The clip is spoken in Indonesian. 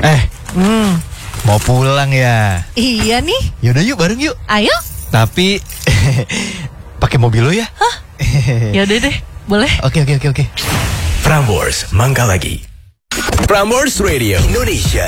Mau pulang ya? Iya nih. Yaudah yuk, bareng yuk. Ayo. Tapi pakai mobil lo ya? Hah? Yaudah deh, boleh. Oke. Prambors, Mangga Lagi. Prambors Radio Indonesia.